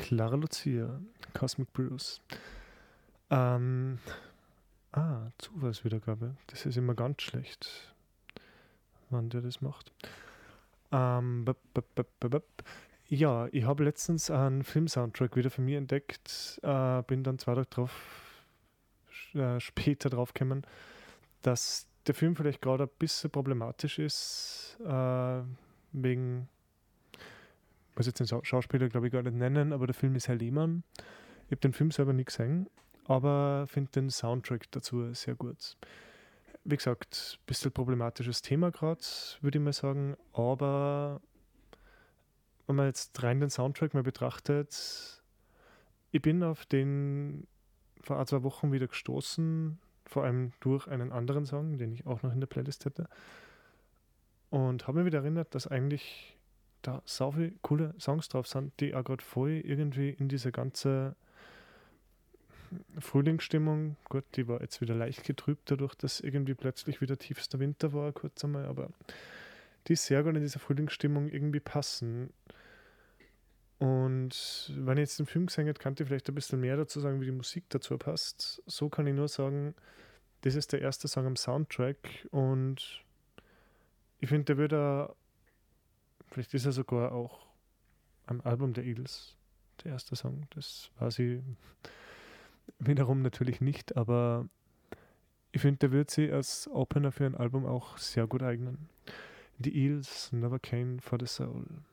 Clara Lucia, Cosmic Bruce. Ähm, Zufallswiedergabe. Das ist immer ganz schlecht, wann der das macht. Ja, ich habe letztens einen Film-Soundtrack wieder für mich entdeckt. Bin dann 2 Tage später draufgekommen, dass der Film vielleicht gerade ein bisschen problematisch ist, wegen, ich muss jetzt den Schauspieler glaube ich gar nicht nennen, aber der Film ist Herr Lehmann. Ich habe den Film selber nie gesehen, aber finde den Soundtrack dazu sehr gut. Wie gesagt, ein bisschen problematisches Thema gerade, würde ich mal sagen, aber wenn man jetzt rein den Soundtrack mal betrachtet, ich bin auf den vor 2 Wochen wieder gestoßen, vor allem durch einen anderen Song, den ich auch noch in der Playlist hätte. Und habe mir wieder erinnert, dass eigentlich da so viele coole Songs drauf sind, die auch gerade voll irgendwie in diese ganze Frühlingsstimmung, gut, die war jetzt wieder leicht getrübt dadurch, dass irgendwie plötzlich wieder tiefster Winter war, kurz einmal, aber die sehr gut in dieser Frühlingsstimmung irgendwie passen. Und wenn ich jetzt den Film gesehen hätte, könnte ich vielleicht ein bisschen mehr dazu sagen, wie die Musik dazu passt. So kann ich nur sagen, das ist der erste Song am Soundtrack und ich finde, der würde, vielleicht ist er sogar auch am Album der Eagles, der erste Song. Das weiß ich wiederum natürlich nicht, aber ich finde, der wird sich als Opener für ein Album auch sehr gut eignen. The Eels, Never Came for the Soul.